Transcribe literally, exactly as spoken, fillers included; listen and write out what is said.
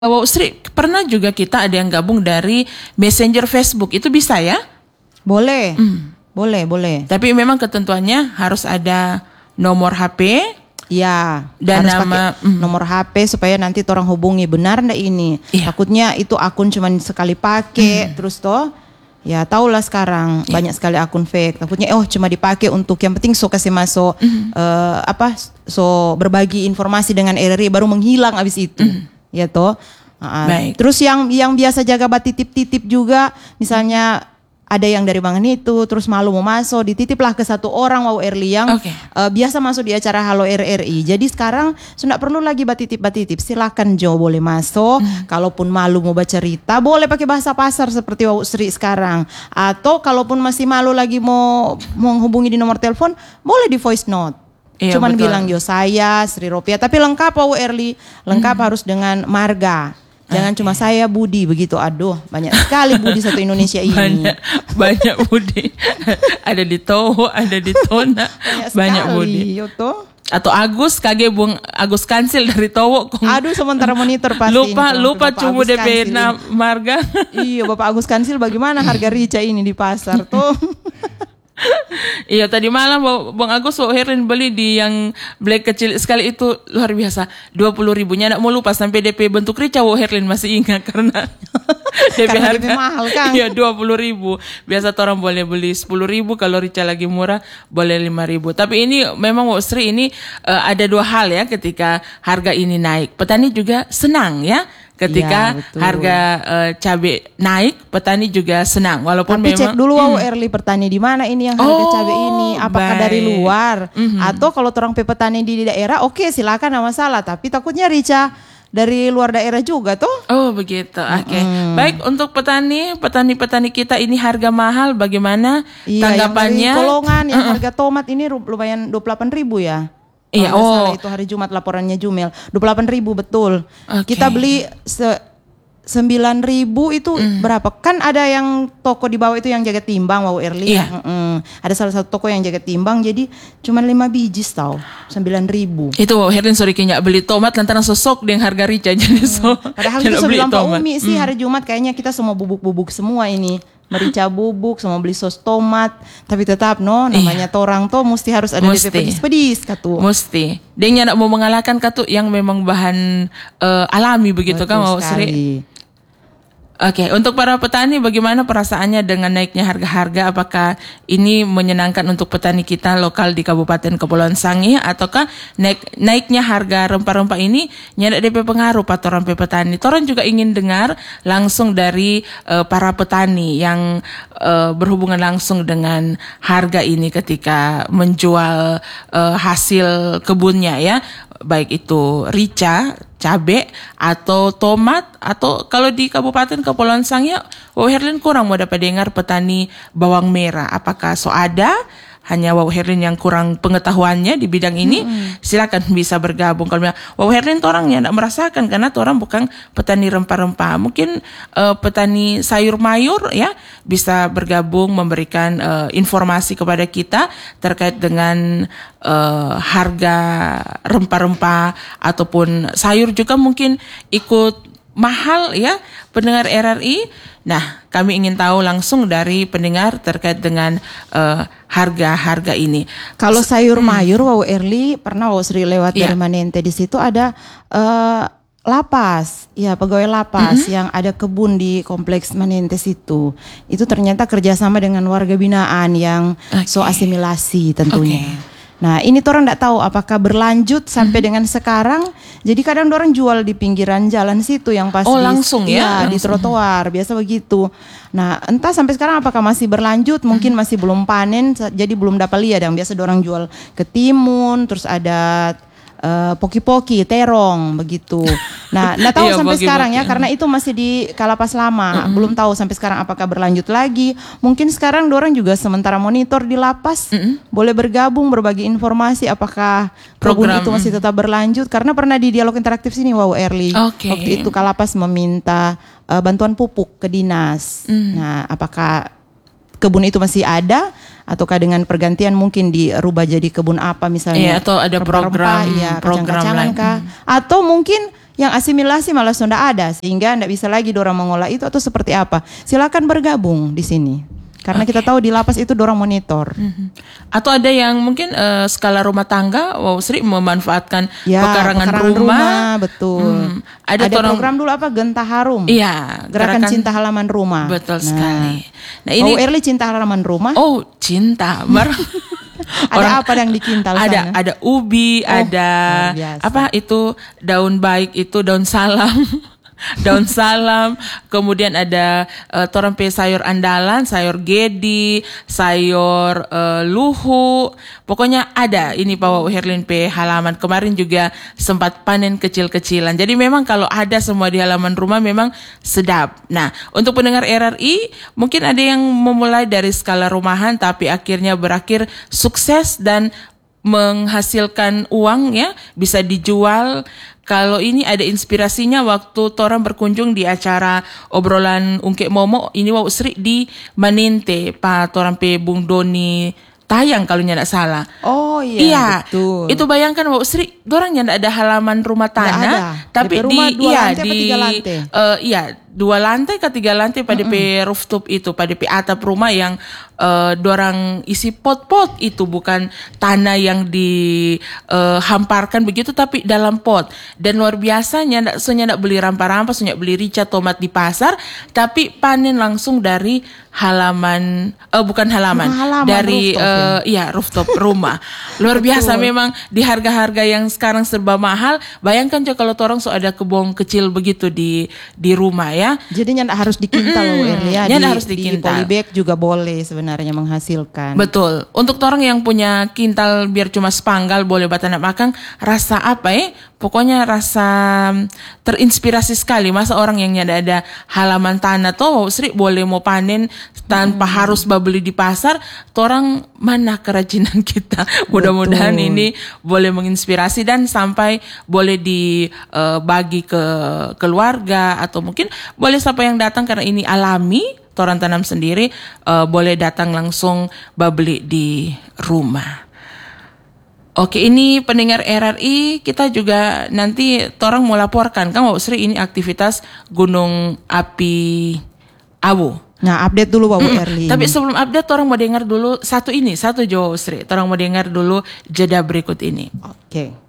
Wow, Sri, pernah juga kita ada yang gabung dari Messenger Facebook, itu bisa ya? Boleh, Hmm. boleh, boleh. Tapi memang ketentuannya harus ada nomor H P. Ya, Dan harus nama, pakai mm. nomor H P supaya nanti orang hubungi. Benar ndak ini? Iya. Takutnya itu akun cuma sekali pakai, Mm. terus toh, ya tahulah sekarang Iya. banyak sekali akun fake. Takutnya oh cuma dipakai untuk yang penting so kasih masuk Mm. eh, apa so berbagi informasi dengan R R I baru menghilang abis itu. Mm. Ya toh. Uh, Baik. Terus yang yang biasa jaga bat titip-titip juga, misalnya ada yang dari Bangan itu, terus malu mau masuk, dititiplah ke satu orang Wow Erli yang Oke. uh, biasa masuk di acara Halo R R I. Jadi sekarang sudah perlu lagi bat titip bat titip, silakan Jo boleh masuk. Hmm. Kalaupun malu mau baca cerita, boleh pakai bahasa pasar seperti Wow Sri sekarang. Atau kalaupun masih malu lagi mau menghubungi di nomor telepon, boleh di voice note. Iya, Cuman betul. bilang yo saya Sri Ropia, tapi lengkap Wow Erli, lengkap hmm. harus dengan marga. Jangan okay. cuma saya Budi begitu. Aduh, banyak sekali Budi satu Indonesia ini. Banyak, banyak Budi. Ada di Toho, ada di Tona. Banyak, banyak sekali, Budi. Yoto. Atau Agus, kage Bung Agus Kansil dari Towo. Kong. Aduh, sementara monitor pasti. Lupa, ini, lupa Bapak cuma Agus D P Kansil na ini. marga. Iya, Bapak Agus Kansil bagaimana harga rica ini di pasar tuh? Iya, tadi malam Bang Agus Bang Herlin beli di yang black kecil sekali itu luar biasa, dua puluh ribunya. Nak mau lupa sampai D P bentuk rica Bang Herlin masih ingat karena D P Karena harga D P mahal kan. Iya, dua puluh ribu. Biasa orang boleh beli sepuluh ribu, kalau rica lagi murah boleh lima ribu. Tapi ini memang Wak Sri ini uh, ada dua hal ya ketika harga ini naik. Petani juga senang ya. Ketika ya, harga uh, cabai naik, petani juga senang. Walaupun Tapi memang cek dulu Wow hmm. Erli petani di mana ini yang harga Oh, cabai ini? Apakah baik. dari luar Mm-hmm. atau kalau orang petani di daerah? Oke, silakan, enggak masalah. Tapi takutnya rica dari luar daerah juga tuh. Oh begitu, oke. Okay. Mm. Baik, untuk petani, petani-petani kita ini harga mahal, bagaimana Iya, tanggapannya? Yang dari Kolongan yang Uh-uh. harga tomat ini lumayan dua puluh delapan ribu ya. Iya, Kalau nggak oh. salah itu hari Jumat laporannya Jumel dua puluh delapan ribu betul. Okay. Kita beli se sembilan ribu itu mm. berapa? Kan ada yang toko di bawah itu yang jaga timbang Wow Erli. Iya. Mm-mm. Ada salah satu toko yang jaga timbang jadi cuma lima biji tau sembilan ribu. Itu Wow Herlin sorry kayaknya beli tomat lantaran sosok dengan harga rica jadi so. Hmm. Padahal itu jangan beli sebelum Pak tomat. Umi sih Hmm. hari Jumat kayaknya kita semua bubuk-bubuk semua ini. Merica bubuk, semua beli sos tomat. Tapi tetap no, namanya Iya. torang tuh mesti harus ada Mesti. D P pedis-pedis katu. Mesti. Dia nak mau mengalahkan katu yang memang bahan uh, alami begitu. Betul kan Wow sekali. Sri? Oke, okay. Untuk para petani bagaimana perasaannya dengan naiknya harga-harga? Apakah ini menyenangkan untuk petani kita lokal di Kabupaten Kepulauan Sangihe ataukah naik naiknya harga rempah-rempah ini nyadak D P pengaruh patoran pe petani? Toran juga ingin dengar langsung dari uh, para petani yang uh, berhubungan langsung dengan harga ini ketika menjual uh, hasil kebunnya ya, baik itu rica, cabai atau tomat, atau kalau di Kabupaten Kepulauan Sangihe, Wow Herlin kurang mau dapat dengar petani bawang merah. Apakah so ada? Hanya Wow Herlin yang kurang pengetahuannya di bidang ini, hmm. silakan bisa bergabung. Kalau Wow Herlin orangnya tidak merasakan karena orang bukan petani rempah-rempah. Mungkin uh, petani sayur mayur ya bisa bergabung memberikan uh, informasi kepada kita terkait dengan uh, harga rempah-rempah ataupun sayur juga mungkin ikut mahal ya pendengar R R I. Nah, kami ingin tahu langsung dari pendengar terkait dengan uh, harga-harga ini. Kalau sayur mayur Wow Erli pernah Wow Sri lewat Iya. dari Manente, di situ ada uh, lapas, ya pegawai lapas mm-hmm. yang ada kebun di kompleks Manente situ. Itu ternyata kerjasama dengan warga binaan yang Okay. so asimilasi tentunya. Okay. Nah ini orang tidak tahu apakah berlanjut sampai mm-hmm. dengan sekarang. Jadi kadang orang jual di pinggiran jalan situ yang pas Oh, di, langsung ya? ya di Langsung. trotoar biasa begitu. Nah entah sampai sekarang apakah masih berlanjut, mungkin mm-hmm. masih belum panen jadi belum dapat lihat. Yang biasa orang jual ketimun, terus ada uh, poki-poki, terong begitu. Nah nggak tahu Iya, sampai poki-poki. sekarang ya karena itu masih di kalapas lama, mm-hmm. belum tahu sampai sekarang apakah berlanjut lagi. Mungkin sekarang orang juga sementara monitor di lapas, mm-hmm. boleh bergabung berbagi informasi apakah kebun Program, itu masih tetap berlanjut karena pernah di dialog interaktif sini Wow Erli. Oke. Waktu itu kalapas meminta uh, bantuan pupuk ke dinas. Mm. Nah apakah kebun itu masih ada ataukah dengan pergantian mungkin dirubah jadi kebun apa misalnya? Iya, atau ada rempah-rempah, program- ya, program kacang-kacangan lain. kah? Atau mungkin yang asimilasi malah sudah ada sehingga tidak bisa lagi dorang mengolah itu atau seperti apa. Silakan bergabung di sini. Karena okay. kita tahu di lapas itu dorang monitor. Mm-hmm. Atau ada yang mungkin uh, skala rumah tangga, wow Sri memanfaatkan ya, pekarangan, pekarangan rumah. rumah. Betul. Hmm. Ada, ada torang, program dulu apa Genta Harum. Iya. Gerakan, gerakan Cinta Halaman Rumah. Betul nah. sekali. Nah ini. Oh Erli Cinta Halaman Rumah. Oh cinta. Ada orang, apa yang dikintal ada, sana? Ada ubi, oh, ada apa itu daun baik itu daun salam. Daun salam, kemudian ada uh, torang pe sayur andalan, sayur gedi, sayur uh, luhu, pokoknya ada ini Pak Wau Herlin pe halaman. Kemarin juga sempat panen kecil-kecilan. Jadi memang kalau ada semua di halaman rumah memang sedap. Nah, untuk pendengar R R I mungkin ada yang memulai dari skala rumahan tapi akhirnya berakhir sukses dan menghasilkan uang ya, bisa dijual. Kalau ini ada inspirasinya waktu torang berkunjung di acara obrolan Ungkek Momo ini Wau Sri di Manente, Pak torang pe Bung Doni tayang kalau tidak salah. Oh iya, iya betul. Itu bayangkan Wau Sri, dorang yang ada halaman rumah tanah, tapi di iya di uh, iya dua lantai ke tiga lantai pada mm-hmm. pe rooftop itu, pada pe atap rumah yang uh, dorang isi pot-pot itu, bukan tanah yang dihamparkan uh, begitu tapi dalam pot. Dan luar biasanya ndak soalnya ndak beli rampa-rampa, soalnya beli rica tomat di pasar, tapi panen langsung dari halaman uh, bukan halaman, halaman dari rooftop, uh, ya. iya rooftop rumah. Luar biasa memang di harga-harga yang sekarang serba mahal. Bayangkan coba kalau torang so ada kebun kecil begitu di di rumah ya. Jadi nyanda harus dikintal loh Erli ya. Nyanda harus dikintal. Di polybag juga boleh sebenarnya menghasilkan. Betul. Untuk orang yang punya kintal biar cuma sepanggal boleh batanak makan, rasa apa ya? Pokoknya rasa terinspirasi sekali. Masa orang yang nyanda ada halaman tanah tuh Sri boleh mau panen tanpa hmm. harus beli di pasar. Torang mana kerajinan kita. Mudah-mudahan Betul. Ini boleh menginspirasi dan sampai boleh dibagi uh, ke keluarga atau mungkin boleh siapa yang datang karena ini alami, torang tanam sendiri, uh, boleh datang langsung beli di rumah. Oke, ini pendengar R R I, kita juga nanti torang mau laporkan kan Wau Sri ini aktivitas Gunung Api Awu. Nah, update dulu Wau hmm, Erli. Tapi sebelum update torang mau dengar dulu satu ini, satu Jo Sri. Torang mau dengar dulu jeda berikut ini. Oke.